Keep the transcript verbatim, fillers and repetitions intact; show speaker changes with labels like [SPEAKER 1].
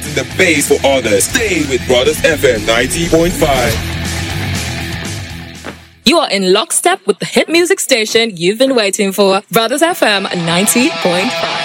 [SPEAKER 1] setting the pace for others. Stay with Brothers F M ninety point five.
[SPEAKER 2] You are in lockstep with the hit music station you've been waiting for. Brothers F M ninety point five.